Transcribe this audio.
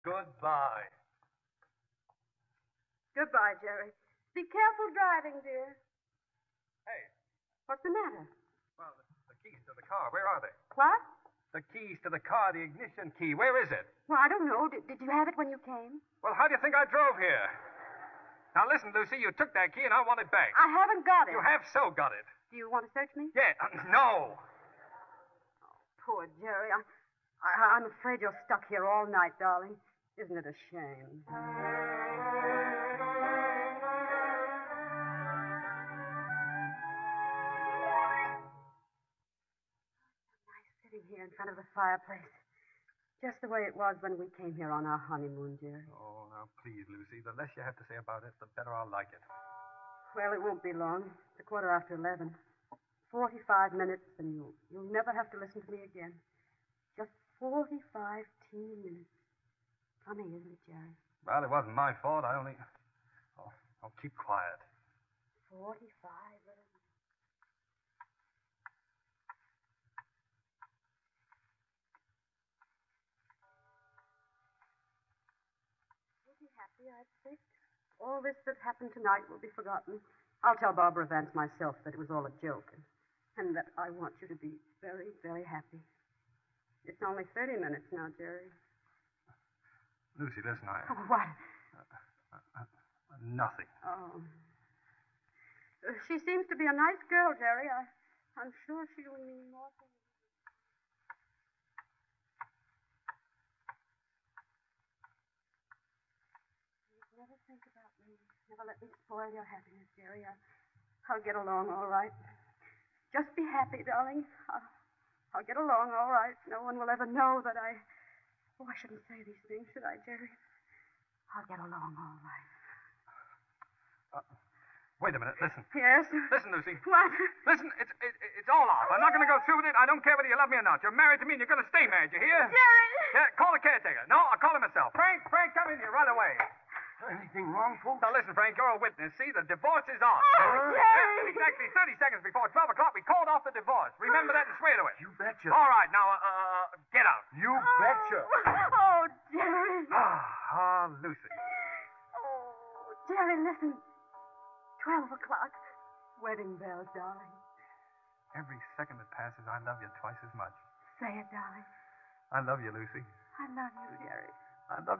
Goodbye. Goodbye, Jerry. Be careful driving, dear. Hey. What's the matter? Well, the keys to the car, where are they? What? The keys to the car, the ignition key, where is it? Well, I don't know. Did you have it when you came? Well, how do you think I drove here? Now, listen, Lucy, you took that key and I want it back. I haven't got it. You have so got it. Do you want to search me? Yeah, no. Poor Jerry. I'm afraid you're stuck here all night, darling. Isn't it a shame? Sitting here in front of the fireplace. Just the way it was when we came here on our honeymoon, Jerry. Oh, now, please, Lucy. The less you have to say about it, the better I'll like it. Well, it won't be long. It's 11:15. 45 minutes, and you'll never have to listen to me again. Just 45 teeny minutes. Funny, isn't it, Jerry? Well, it wasn't my fault. I only... Oh, I'll keep quiet. 45 little minutes. Be happy, I expect. All this that happened tonight will be forgotten. I'll tell Barbara Vance myself that it was all a joke, and that I want you to be very, very happy. It's only 30 minutes now, Jerry. Lucy, listen, Oh, what? Nothing. Oh. She seems to be a nice girl, Jerry. I'm sure she'll mean more to you. Never think about me. Never let me spoil your happiness, Jerry. I'll get along all right. Just be happy, darling. I'll get along all right. No one will ever know that I... Oh, I shouldn't say these things, should I, Jerry? I'll get along all right. Wait a minute. Listen. Yes? Listen, Lucy. What? Listen, it's all off. I'm not going to go through with it. I don't care whether you love me or not. You're married to me, and you're going to stay married. You hear? Jerry! Yeah, call the caretaker. No, I'll call him myself. Frank, come in here right away. Anything wrong, folks? Now, listen, Frank, you're a witness. See, the divorce is on. Oh, Jerry! Exactly 30 seconds before 12 o'clock, we called off the divorce. Remember that and swear to it. You betcha. All right, now, get out. You betcha. Oh, Jerry. Lucy. Oh, Jerry, listen. 12 o'clock. Wedding bells, darling. Every second that passes, I love you twice as much. Say it, darling. I love you, Lucy. I love you, Jerry. I love